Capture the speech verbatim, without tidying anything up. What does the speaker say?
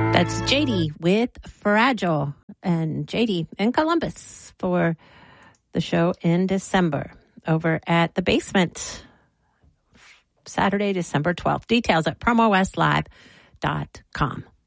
That's J D with Fragile, and J D in Columbus for the show in December over at the Basement, Saturday, December twelfth. Details at promo west live dot com.